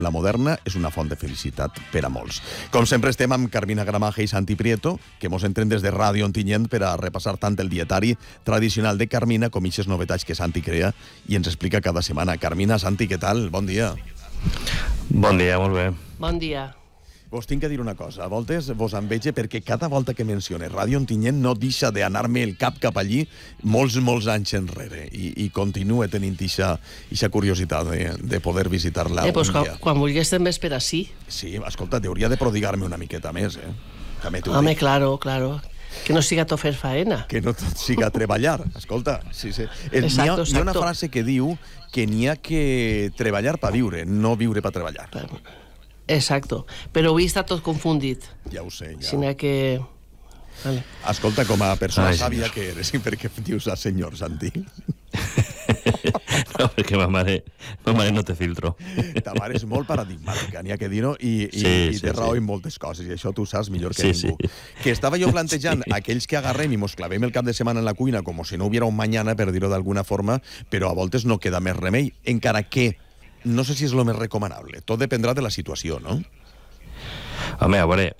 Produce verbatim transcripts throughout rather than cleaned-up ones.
La Moderna és una font de felicitat per a molts. Com sempre estem amb Carmina Gramaje i Santi Prieto, que mos entren des de Ràdio Ontinyent per a repassar tant el dietari tradicional de Carmina com ixes novetats que Santi crea i ens explica cada setmana. Carmina, Santi, què tal? Bon dia. Bon dia, molt bé. Bon dia. Vos tinc que dir una cosa, a voltes vos enveja perquè cada volta que mencione Ràdio Ontinyent no deixa d'anar-me el cap cap allí molts, molts anys enrere i, i continua tenint ixa curiositat de, de poder visitar-la eh, pues, un dia. Quan, quan vulguis també per ací. Sí, escolta, hauria de prodigar-me una miqueta més, eh? També t'ho Home, dic. claro, claro. Que no siga tot fer faena. Que no tot siga treballar. Escolta, sí, sí. El, Exacto, hi, ha, hi ha una exacto. frase que diu que n'hi ha que treballar per viure, no viure per treballar. Exacto. Però avui està tot confundit. Ja ho sé, ja. Sinó que... Vale. Escolta, com a persona Ai, sàvia senyor. que eres, per què dius a senyor, Santi? No, perquè ma mare, ma mare no té filtro. Ta mare és molt paradigmàtica, n'hi ha que dir-ho, i, i, Sí, i sí, té raó sí. en moltes coses, i això tu saps millor que Sí, ningú. sí. Que estava jo plantejant aquells que agarrem i mos clavem el cap de setmana en la cuina com si no hubiera un mañana, per dir-ho d'alguna forma, però a voltes no queda més remei, encara que no sé si és el més recomanable. Tot dependrà de la situació, no? Home, a veure,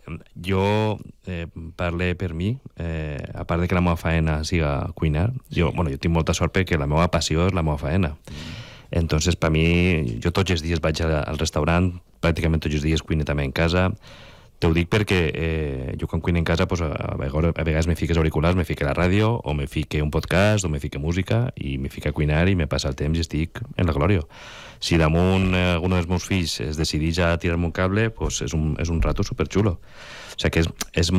jo eh, parle per mi, eh, a part de que la meva faena siga cuinar, jo, bueno, jo tinc molta sort perquè la meva passió és la meva faena. Entonces, per mi, jo tots els dies vaig a- al restaurant, pràcticament tots els dies cuine també en casa. Te ho dic perquè eh, jo quan cuine en casa pues, a, vegades, a vegades me fiques auriculars, me fique la ràdio, o me fique un podcast, o me fique música, i me fique a cuinar i me passa el temps i estic en la glòria. Si damunt eh, algun dels meus fills es decideix a tirar-me un cable, pues és, un, és un rato superxulo. O sigui que és, és,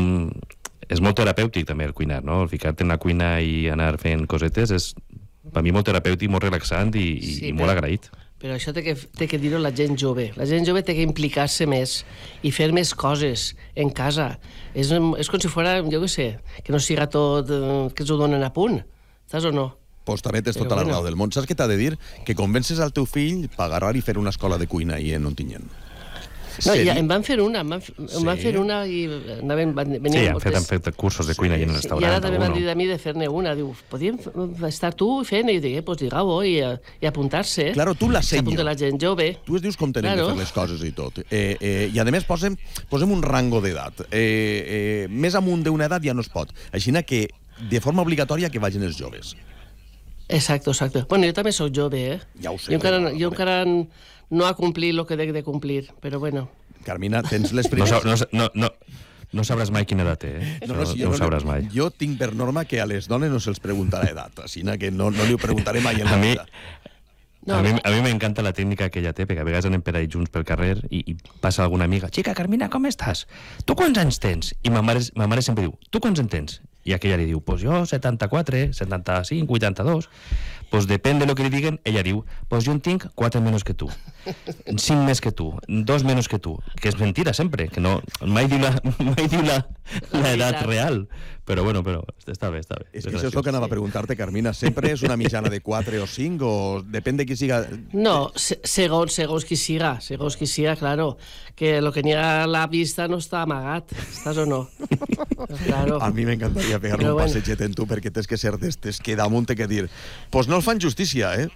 és molt terapèutic també el cuinar, no? El ficar-te en la cuina i anar fent cosetes és per mi molt terapèutic, molt relaxant i, i, Sí, i molt però- agraït. Però això té que, té que dir-ho la gent jove. La gent jove té que implicar-se més i fer més coses en casa. És, és com si fora, jo què sé, que no siga tot, eh, que ens ho donen a punt. Saps o no? Pues també tens Però tota la bueno. raó del món. Saps què t'ha de dir? Que convences al teu fill per agarrar i fer una escola de cuina ahí en Ontinyent. No, Seri- ja, em van fer una, em van, f- em van Sí? fer una i anaven, van, venien Sí, han fet, moltes- han fet cursos de cuina Sí, i en el sí. restaurant. I ara també m'han alguno. dit a mi de fer-ne una. Diu, podíem f- estar tu fent? I jo dic, eh, pues digue-ho i, i apuntar-se. Claro, tu la senyo. S'apunta la gent jove. Tu es dius com tenim Claro. de fer les coses i tot. Eh, eh, I a més posem, posem un rango d'edat. Eh, eh, més amunt d'una edat ja no es pot. Així que de forma obligatòria que vagin els joves. Exacto, exacto. Bueno, jo també sóc jove, eh? Ja ho sé, Jo encara, però, jo home. encara no ha complit el que he de complir, però bueno. Carmina, tens les No, primeres... sab- no, sa- no, no, no sabràs mai quina edat té, eh? No, no, Això si no jo ho sabràs mai. Jo tinc per norma que a les dones no se'ls preguntarà edat, així que no, no li ho preguntaré mai en la A mi, vida. No, a mi, no. a mi m'encanta la tècnica que ella té, perquè a vegades anem per ahí junts pel carrer i, i passa alguna amiga. Xica, Carmina, com estàs? Tu quants anys tens? I ma mare, ma mare sempre diu, tu quants en tens? I aquella li diu, pues jo setanta-quatre, setanta-cinc, vuitanta-dos. Pues depèn de lo que li diguen, ella diu, pues jo en tinc quatre menys que tu, cinc més que tu, dos menys que tu. Que és mentira sempre, que no, mai diu la, mai diu la, la edat real. Però bueno, però està bé, està bé. És que això és el que anava a preguntar-te, Carmina. Sempre és una mitjana de quatre o cinc o depèn de qui siga... No, se- segons, segons qui siga, segons qui siga, claro, que lo que n'hi ha a la vista no està amagat, estàs o no? Claro. A mi m'encantaria pegar-me Però un bueno. passeget en tu perquè tens que ser d'estes que damunt té que dir pues no el fan justícia, eh?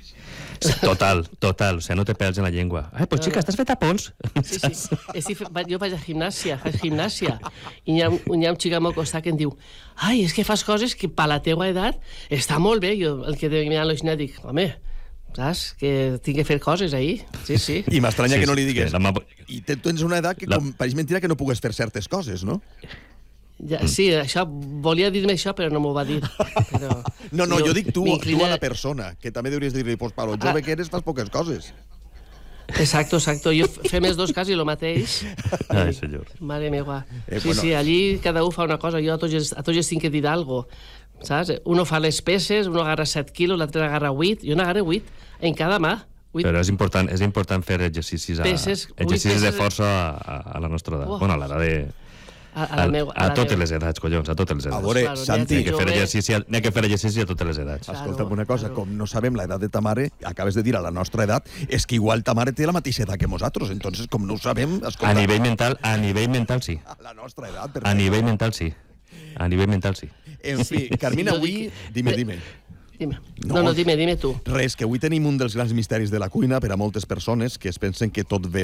Total, total, o sigui, no te pèls en la llengua. Ai, pues xica, estàs feta a pols? Sí, sí. Estic, fe- va- jo vaig a gimnàsia, faig gimnàsia, i hi ha, un- hi ha un xic al meu costat que em diu ai, és que fas coses que per la teua edat està molt bé. Jo, el que de mirar l'oixina, dic, home, saps? Que tinc que fer coses ahí. Sí, sí. I m'estranya Sí, que no li sí, digues. la ma- I te- tens una edat que La- com, pareix mentira que no pugues fer certes coses, no? Ja, sí, això, volia dir-me això, però no m'ho va dir. Però No, no, jo, dic tu, tu m'incline- a la persona, que també hauries de dir-li, pues, para lo jove que eres fas poques coses. Exacto, exacto. Jo fem els dos quasi el mateix. Ai, senyor. Mare meva. Eh, Sí, bueno. sí, allí cada un fa una cosa. Jo a tots, els- a tots els tinc que dir alguna cosa. Saps? Uno fa les peces, uno agarra set quilos, l'altre agarra vuit. Jo n'agarro vuit en cada mà. Vuit. Però és important, és important fer exercicis, a, Peces, vuit exercicis de peces- força a, a la nostra edat. Oh. Bueno, a l'edat de... A, a, A, la meu, a la totes meu. les edats, collons, a totes les A edats. veure, Claro, Santi, N'hi ha que fer jove. exercici, a- n'hi ha que fer exercici a totes les edats. Claro, escolta'm una cosa, claro. com no sabem l'edat de ta mare, acabes de dir a la nostra edat, és que igual ta mare té la mateixa edat que nosaltres, entonces com no ho sabem, escolta, A nivell mental, a nivell mental sí. a la nostra edat, A perfecte. nivell mental sí. A nivell mental sí. En fi, Carmina, Jo avui, dic- dime, dime. Dime. No, no, dime, dime tu. Res, que avui tenim un dels grans misteris de la cuina per a moltes persones que es pensen que tot ve